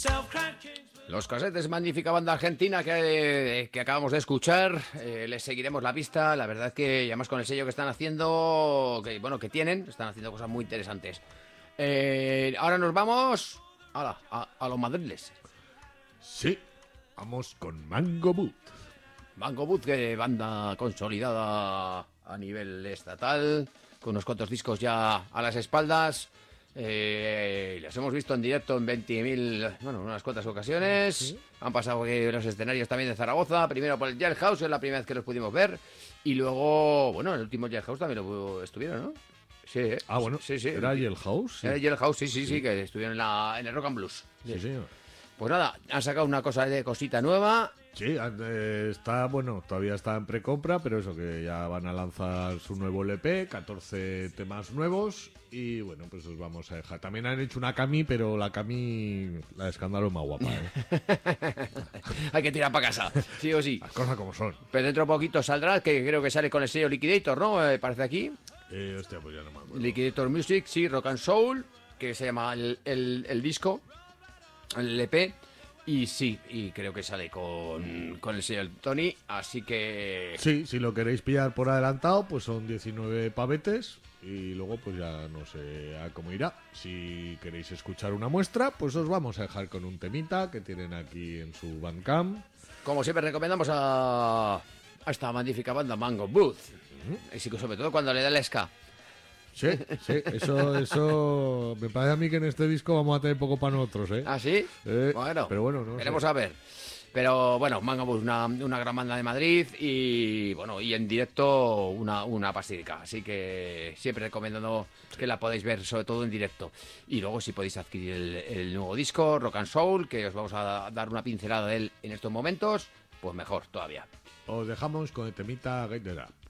Los Casetes, magnífica banda argentina que acabamos de escuchar. Les seguiremos la pista. La verdad que, además, con el sello que están haciendo, que tienen, están haciendo cosas muy interesantes. Ahora nos vamos a los madriles. Sí, vamos con Mango Boot. Mango Boot, que banda consolidada a nivel estatal, con unos cuantos discos ya a las espaldas. Los hemos visto en directo en 20.000, unas cuantas ocasiones. Sí. Han pasado los escenarios también de Zaragoza. Primero por el Jailhouse, es la primera vez que los pudimos ver. Y luego, el último Jailhouse también lo estuvieron, ¿no? Sí. Bueno, sí. ¿Era Jailhouse? Sí. Era Jailhouse, sí, que estuvieron en el Rock and Blues. Sí, señor. Pues nada, han sacado una cosita nueva. Sí, todavía está en precompra, pero eso, que ya van a lanzar su nuevo LP, 14 temas nuevos, y bueno, pues os vamos a dejar. También han hecho una Cami, pero la Cami, la de Escándalo, es más guapa, ¿eh? Hay que tirar para casa, sí o sí. Las cosas como son. Pero dentro de poquito saldrá, que creo que sale con el sello Liquidator, ¿no? Parece aquí. Hostia, pues ya no me acuerdo. Liquidator Music, sí, Rock and Soul, que se llama el disco, el LP. Y sí, y creo que sale con el señor Tony, así que... Sí, si lo queréis pillar por adelantado, pues son 19 pavetes y luego pues ya no sé a cómo irá. Si queréis escuchar una muestra, pues os vamos a dejar con un temita que tienen aquí en su Bandcamp. Como siempre recomendamos a esta magnífica banda Mango Boot, y sí, sobre todo cuando le da el ska. Sí, eso me parece a mí que en este disco vamos a tener poco para nosotros, ¿eh? ¿Ah, sí? Bueno, pero bueno, no veremos sé. A ver. Pero bueno, Mango Boot, una gran banda de Madrid y en directo una pastica. Así que siempre recomendando que la podáis ver, sobre todo en directo. Y luego si podéis adquirir el nuevo disco, Rock and Soul, que os vamos a dar una pincelada de él en estos momentos, pues mejor todavía. Os dejamos con el temita Get It Up.